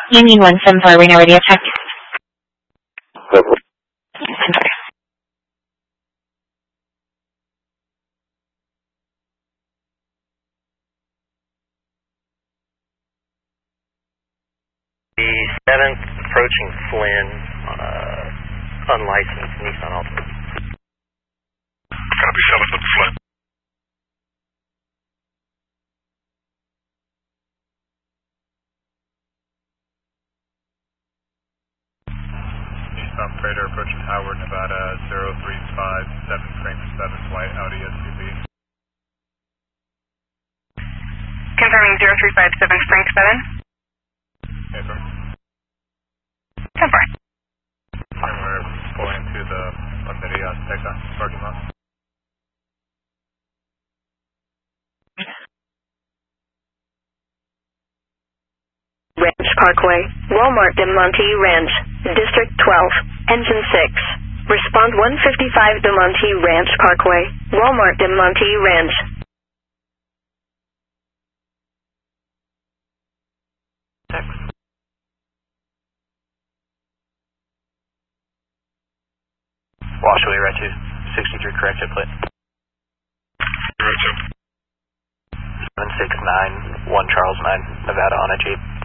Union 174, Reno Radio Check. The 7th approaching Flynn on a unlicensed Nissan Altima. Copy 7th at Flynn. Nissan Freighter approaching Howard, Nevada, 0357 Frank 7 white Audi SUV. Confirming 0357 Frank 7. Confirm. Confirm. And we're pulling to the Lameria Azteca parking lot. Ranch Parkway, Walmart de Monte Ranch, District 12, Engine 6. Respond 155 de Monte Ranch Parkway, Walmart de Monte Ranch. Washaway, right to 63 corrected plate. Right to. 7691 Charles 9, Nevada on a Jeep.